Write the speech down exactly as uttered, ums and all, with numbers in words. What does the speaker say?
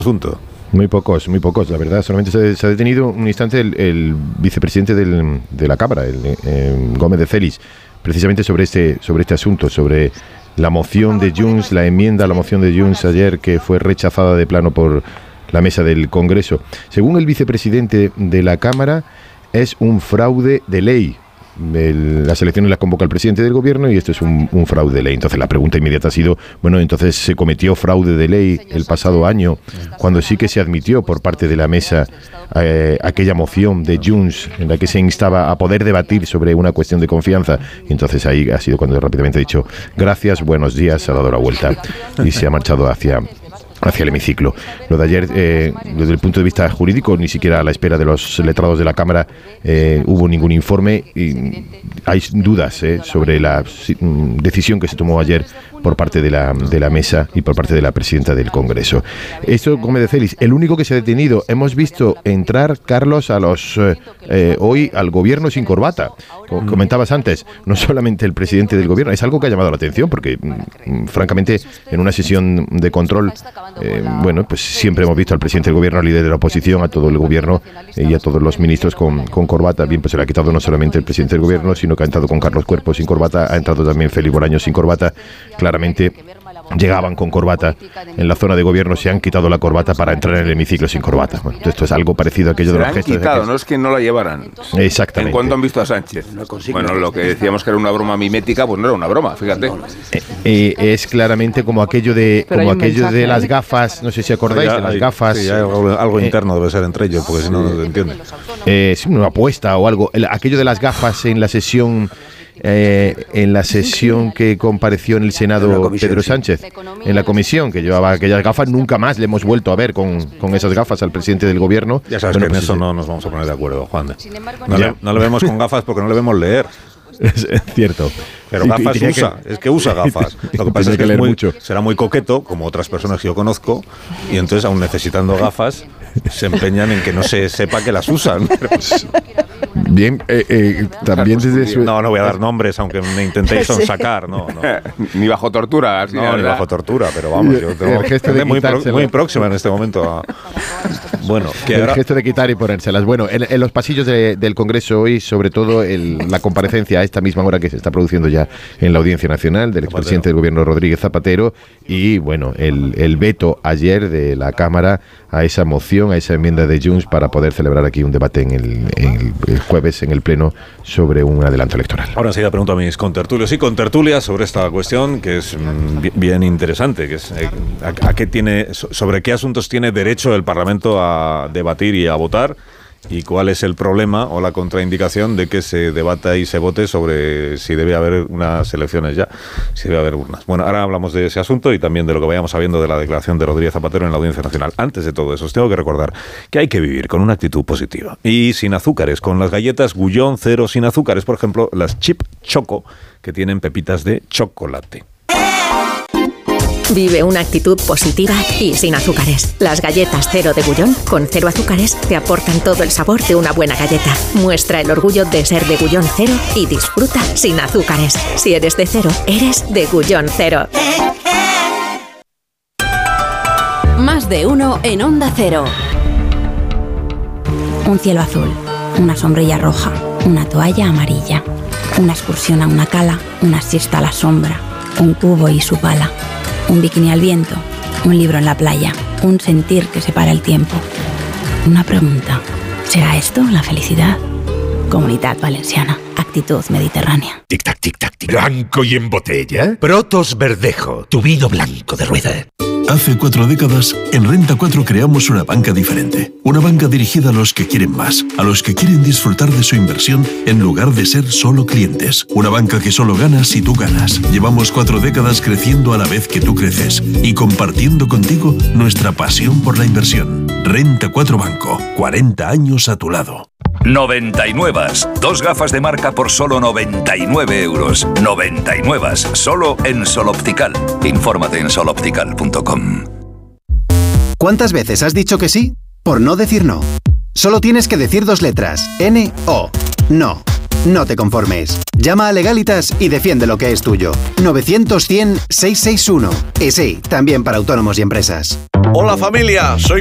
asunto. Muy pocos, muy pocos, la verdad. Solamente se, se ha detenido un instante el, el vicepresidente del, de la Cámara, el, eh, Gómez de Félix, precisamente sobre este, sobre este asunto, sobre la moción de Junts, la enmienda a la moción de Junts ayer que fue rechazada de plano por la mesa del Congreso. Según el vicepresidente de la Cámara, es un fraude de ley. El, las elecciones las convoca el presidente del gobierno y esto es un, un fraude de ley. Entonces la pregunta inmediata ha sido, bueno, entonces se cometió fraude de ley el pasado año, cuando sí que se admitió por parte de la mesa eh, aquella moción de Junts en la que se instaba a poder debatir sobre una cuestión de confianza. Y entonces ahí ha sido cuando rápidamente ha dicho, gracias, buenos días, ha dado la vuelta y se ha marchado hacia... hacia el hemiciclo. Lo de ayer, eh, desde el punto de vista jurídico, ni siquiera a la espera de los letrados de la Cámara eh, hubo ningún informe y hay dudas eh, sobre la si, decisión que se tomó ayer por parte de la, de la mesa y por parte de la presidenta del Congreso. Esto, Gómez de Félix, el único que se ha detenido. Hemos visto entrar, Carlos, a los eh, eh, hoy al gobierno sin corbata. Como comentabas antes, no solamente el presidente del gobierno, es algo que ha llamado la atención porque, mm, francamente, en una sesión de control, eh, bueno, pues siempre hemos visto al presidente del gobierno, al líder de la oposición, a todo el gobierno eh, y a todos los ministros con, con corbata. Bien, pues se le ha quitado no solamente el presidente del gobierno, sino que ha entrado con Carlos Cuerpo sin corbata, ha entrado también Félix Bolaños sin corbata. Claramente llegaban con corbata en la zona de gobierno, se han quitado la corbata para entrar en el hemiciclo sin corbata. Bueno, esto es algo parecido a aquello de los gestos. Se han quitado, que... no es que no la llevaran. Exactamente. ¿En cuánto han visto a Sánchez? Bueno, lo que decíamos que era una broma mimética, pues no era una broma, fíjate. Eh, eh, es claramente como aquello de Pero como aquello de las gafas, no sé si acordáis ya, de las hay, gafas. Sí, algo, algo eh, interno debe ser entre ellos, porque si no, no se entiende. Eh, sí, una apuesta o algo. El, aquello de las gafas en la sesión... Eh, en la sesión que compareció en el Senado Pedro Sánchez, en la comisión, que llevaba aquellas gafas, nunca más le hemos vuelto a ver con, con esas gafas al presidente del gobierno. Ya sabes bueno, que en pues eso sí. no nos vamos a poner de acuerdo, Juan. No le, no le vemos con gafas porque no le vemos leer. Es, es cierto. Pero gafas y, y usa, que, es que usa gafas. Lo que pasa es que, que es muy, mucho. será muy coqueto, como otras personas que yo conozco, y entonces, aun necesitando gafas, se empeñan en que no se sepa que las usan. Bien, eh, eh, también desde su... No, no voy a dar nombres, aunque me intentéis sonsacar, no, no. Ni bajo tortura. No, ¿verdad? Ni bajo tortura, pero vamos, yo tengo gente muy, pro, muy próxima en este momento a... Bueno, que el ahora... gesto de quitar y ponérselas. Bueno, en, en los pasillos de, del Congreso hoy, sobre todo el, la comparecencia a esta misma hora que se está produciendo ya en la Audiencia Nacional del expresidente del Gobierno Rodríguez Zapatero y, bueno, el, el veto ayer de la Cámara a esa moción, a esa enmienda de Junts para poder celebrar aquí un debate en el, en el, el jueves en el Pleno sobre un adelanto electoral. Ahora enseguida pregunto a mis contertulios y contertulias sobre esta cuestión que es mm, bien interesante, que es eh, a, a qué tiene, sobre qué asuntos tiene derecho el Parlamento a debatir y a votar y cuál es el problema o la contraindicación de que se debata y se vote sobre si debe haber unas elecciones ya, si debe haber urnas. Bueno, ahora hablamos de ese asunto y también de lo que vayamos sabiendo de la declaración de Rodríguez Zapatero en la Audiencia Nacional. Antes de todo eso, os tengo que recordar que hay que vivir con una actitud positiva y sin azúcares, con las galletas Gullón Cero sin azúcares, por ejemplo, las Chip Choco, que tienen pepitas de chocolate. Vive una actitud positiva y sin azúcares. Las galletas Cero de Gullón, con cero azúcares, te aportan todo el sabor de una buena galleta. Muestra el orgullo de ser de Gullón Cero y disfruta sin azúcares. Si eres de cero, eres de Gullón Cero. Más de uno en Onda Cero. Un cielo azul, una sombrilla roja, una toalla amarilla, una excursión a una cala, una siesta a la sombra, un cubo y su pala. Un bikini al viento, un libro en la playa, un sentir que separa el tiempo. Una pregunta, ¿será esto la felicidad? Comunidad Valenciana, actitud mediterránea. Tic-tac, tic-tac, tic. ¿Blanco y en botella? Protos Verdejo, tu vino blanco de rueda. Hace cuatro décadas, en Renta cuatro creamos una banca diferente. Una banca dirigida a los que quieren más, a los que quieren disfrutar de su inversión en lugar de ser solo clientes. Una banca que solo gana si tú ganas. Llevamos cuatro décadas creciendo a la vez que tú creces y compartiendo contigo nuestra pasión por la inversión. Renta cuatro Banco, cuarenta años a tu lado. noventa y nueve. Dos gafas de marca por solo noventa y nueve euros. noventa y nueve. Solo en Sol Optical. Infórmate en sol optical punto com. ¿Cuántas veces has dicho que sí? Por no decir no. Solo tienes que decir dos letras. N O. No. No te conformes. Llama a Legalitas y defiende lo que es tuyo. novecientos cien seiscientos sesenta y uno. Y sí, también para autónomos y empresas. Hola familia, soy